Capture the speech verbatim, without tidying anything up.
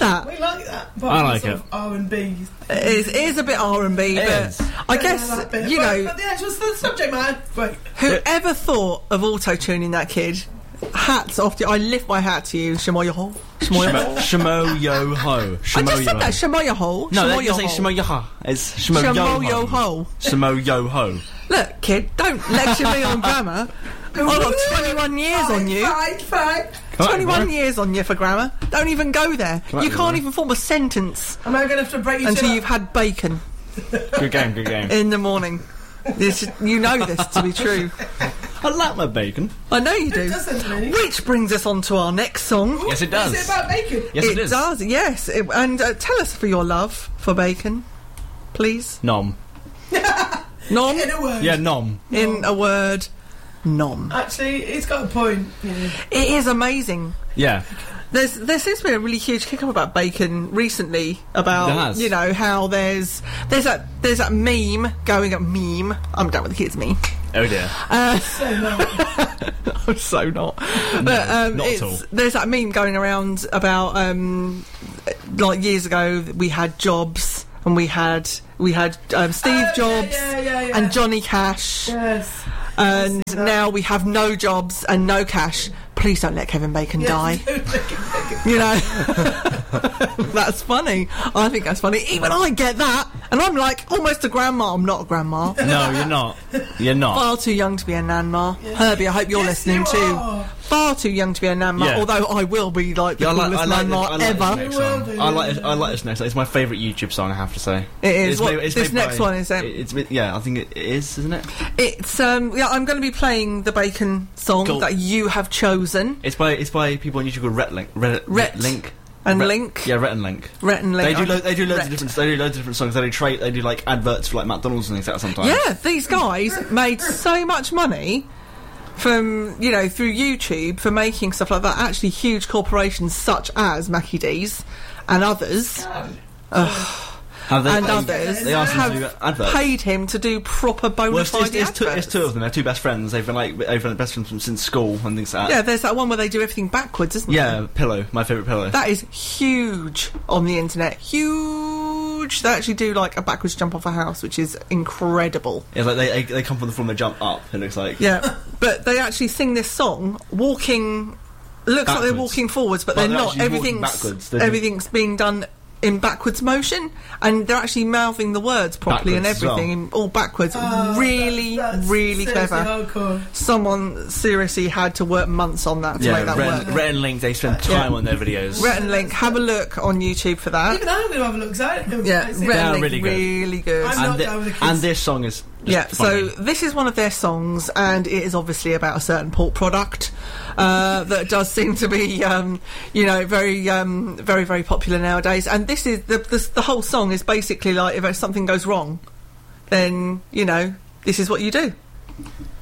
that. We like that. But I like sort it. of R and B. It is, it is a bit R and B, It but is. I guess, Bit. you but, know, But the actual the subject matter. Right. whoever thought of auto-tuning that kid, hats off to you. I lift my hat to you, Shamoya Ho. Shamoya Ho. Shmo yo ho. I just said that, Shamoya Ho. No, Shamoya you say Ho. shmo yo ho. It's shmo yo Shamoya ho. Ho. Shmo yo ho. Look, kid, don't lecture me on grammar. I've got twenty-one years on you. Fine, fine. twenty-one years on you for grammar. Don't even go there. Come on, You can't man. even form a sentence Am I going to have to break you until to you've had bacon Good game, good game. in the morning. This, you know this to be true. I like my bacon. I know you do. doesn't really. Which brings us on to our next song. Yes, it does. Is it about bacon? Yes, it, it is. does, yes. It- and uh, tell us for your love for bacon, please. Nom. Nom? In a word. Yeah, nom. In a word, nom. Actually, he's got a point. Yeah. It is amazing. Yeah. There's there seems to be a really huge kick up about bacon recently. There About has. you know how there's there's that there's that meme going up meme. I'm done with the kids meme. Oh dear. So no. I'm so not. but um, not at it's, all. there's that meme going around about um, like years ago we had Jobs and we had we had um, Steve Oh, yeah, Jobs yeah, yeah, yeah. and Johnny Cash. Yes. And I see that. now we have no Jobs and no Cash. Please don't let Kevin Bacon die. Yes. You know, that's funny. I think that's funny. Even I get that, and I'm like almost a grandma. I'm not a grandma. No, you're not. You're not. Far too young to be a nanma. Herbie, I hope you're Yes, listening you too. are. Far too young to be a nanma. Yeah. Although I will be like the Yeah, I like, coolest I like, nanma this, I like ever. this next You will song. do, I you like, will this, I like this next song. It's my favourite YouTube song, I have to say. It is. It's What- made- it's this made next by- one is um, It's yeah, I think it is, isn't it? It's um yeah. I'm going to be playing the Bacon song Cool. that you have chosen. It's by it's by people on YouTube called Retlink. Ret, Ret. Link. And Ret- Link. Yeah, Rhett and Link. Rhett and Link. They do lo- they do loads Rhett. of different they do loads of different songs. They do tra- they do like adverts for like McDonald's and things like that sometimes. Yeah, these guys made so much money from, you know, through YouTube for making stuff like that. Actually, huge corporations such as Mackie D's and others Have they, and they, others They asked him to do have adverts. paid him to do proper bona Well, it's, fide it's, it's, two, it's adverts. two of them. They're two best friends. They've been like they've been best friends from- since school and things like that. Yeah, there's that one where they do everything backwards, isn't there? Yeah, Pillow, my favourite pillow. That is huge on the internet. Huge. They actually do like a backwards jump off a house, which is incredible. It's like they, they they come from the floor and they jump up. It looks like Yeah, but they actually sing this song walking. Looks like they're Backwards. walking forwards, but Well, they're they're not. actually walking Everything's backwards. They're just- everything's being done in backwards motion, and they're actually mouthing the words properly and Backwards as everything, in all backwards. Oh, really, that's- that's really seriously clever. hardcore. Someone seriously had to work months on that to yeah, make that Red, work. Red and Link. They spend time Yeah. on their videos. Rhett and Link, have a look on YouTube for that. Even I'm going to have a look. 'Cause I don't Yeah, I see Rhett that. and are Link, really good. really good. I'm not and, thi- down with the kids. and this song is just Yeah, funny. so this is one of their songs, and it is obviously about a certain pork product uh, that does seem to be, um, you know, very, um, very, very popular nowadays. And this is the, the the whole song is basically like if something goes wrong, then you know this is what you do.